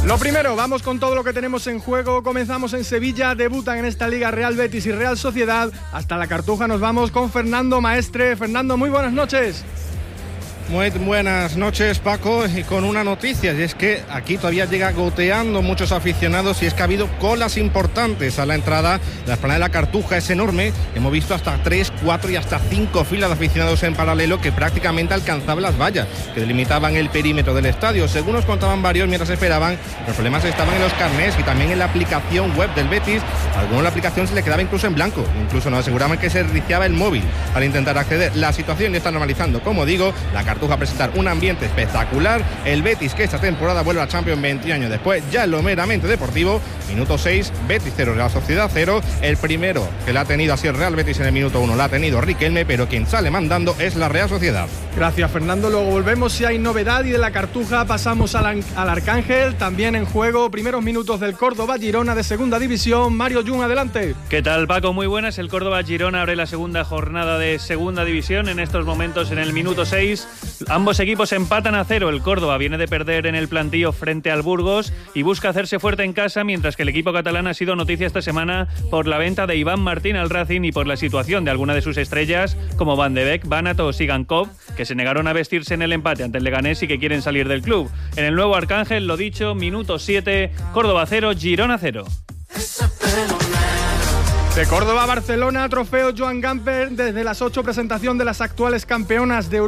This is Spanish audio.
Lo primero, vamos con todo lo que tenemos en juego. Comenzamos en Sevilla, debutan en esta liga Real Betis y Real Sociedad. Hasta la Cartuja nos vamos con Fernando Maestre. Fernando, muy buenas noches. Muy buenas noches, Paco, y con una noticia, y es que aquí todavía llega goteando muchos aficionados, y es que ha habido colas importantes a la entrada. La esplanada de la Cartuja es enorme, hemos visto hasta 3, 4 y hasta 5 filas de aficionados en paralelo que prácticamente alcanzaban las vallas que delimitaban el perímetro del estadio. Según nos contaban varios mientras esperaban, los problemas estaban en los carnés y también en la aplicación web del Betis. A algunos la aplicación se le quedaba incluso en blanco, incluso nos aseguraban que se reiniciaba el móvil al intentar acceder. La situación ya está normalizando, como digo. La Cartuja a presentar un ambiente espectacular. El Betis, que esta temporada vuelve a Champions 20 años después, ya en lo meramente deportivo. Minuto 6, Betis 0, Real Sociedad 0. El primero que la ha tenido así el Real Betis en el minuto 1 la ha tenido Riquelme, pero quien sale mandando es la Real Sociedad. Gracias, Fernando. Luego volvemos si hay novedad, y de la Cartuja pasamos al Arcángel. También en juego, primeros minutos del Córdoba-Girona de segunda división. Mario Jun, adelante. ¿Qué tal, Paco? Muy buenas. El Córdoba-Girona abre la segunda jornada de segunda división. En estos momentos, en el minuto 6, ambos equipos empatan a 0. El Córdoba viene de perder en el plantío frente al Burgos y busca hacerse fuerte en casa, mientras que el equipo catalán ha sido noticia esta semana por la venta de Iván Martín al Racing y por la situación de alguna de sus estrellas, como Van de Beek, Banat o Sigankov, que se negaron a vestirse en el empate ante el Leganés y que quieren salir del club. En el nuevo Arcángel, lo dicho, minuto 7, Córdoba 0, Girona 0. De Córdoba a Barcelona, trofeo Joan Gamper desde las 8, presentación de las actuales campeonas de